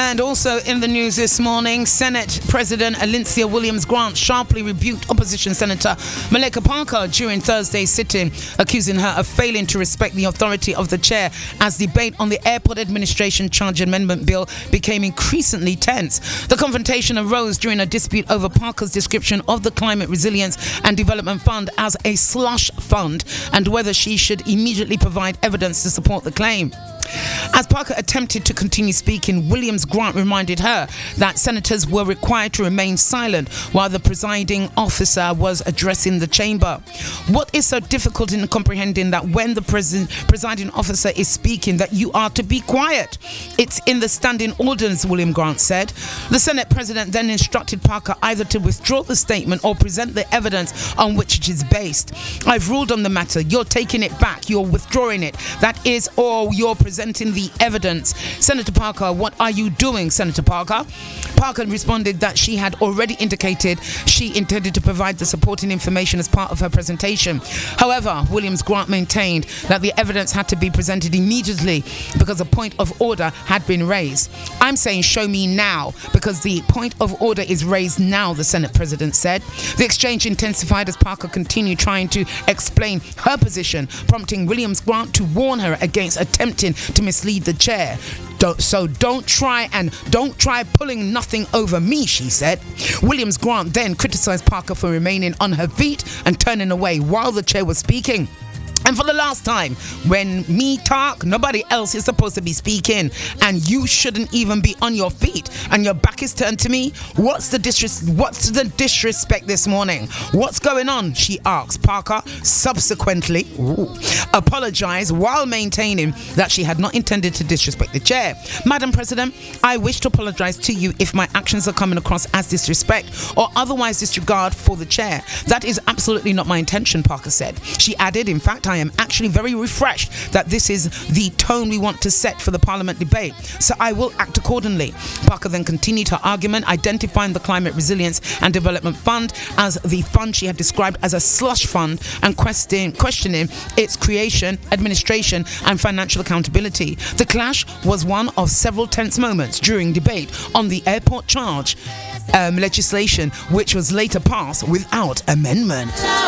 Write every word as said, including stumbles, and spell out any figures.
And also in the news this morning, Senate President Alyncia Williams-Grant sharply rebuked opposition Senator Maleka Parker during Thursday's sitting, accusing her of failing to respect the authority of the chair as debate on the Airport Administration Charge Amendment Bill became increasingly tense. The confrontation arose during a dispute over Parker's description of the Climate Resilience and Development Fund as a slush fund and whether she should immediately provide evidence to support the claim. As Parker attempted to continue speaking, Williams-Grant reminded her that senators were required to remain silent while the presiding officer was addressing the chamber. What is so difficult in comprehending that when the pres- presiding officer is speaking that you are to be quiet? It's in the standing orders, Williams-Grant said. The Senate president then instructed Parker either to withdraw the statement or present the evidence on which it is based. I've ruled on the matter. You're taking it back. You're withdrawing it. That is all. You're presenting the evidence. Senator Parker, what are you doing, Senator Parker? Parker responded that she had already indicated she intended to provide the supporting information as part of her presentation. However, Williams-Grant maintained that the evidence had to be presented immediately because a point of order had been raised. I'm saying show me now because the point of order is raised now, the Senate president said. The exchange intensified as Parker continued trying to explain her position, prompting Williams-Grant to warn her against attempting to mislead the chair. Don't, so don't try and don't try pulling nothing over me, she said. Williams-Grant then criticized Parker for remaining on her feet and turning away while the chair was speaking. And for the last time, when me talk, nobody else is supposed to be speaking, and you shouldn't even be on your feet, and your back is turned to me. What's the disres- What's the disrespect this morning? What's going on? She asked. Parker subsequently ooh, apologized while maintaining that she had not intended to disrespect the chair. Madam President, I wish to apologize to you if my actions are coming across as disrespect or otherwise disregard for the chair. That is absolutely not my intention, Parker said. She added, in fact, I am actually very refreshed that this is the tone we want to set for the Parliament debate, so I will act accordingly. Parker then continued her argument, identifying the Climate Resilience and Development Fund as the fund she had described as a slush fund and question, questioning its creation, administration and financial accountability. The clash was one of several tense moments during debate on the airport charge um, legislation, which was later passed without amendment.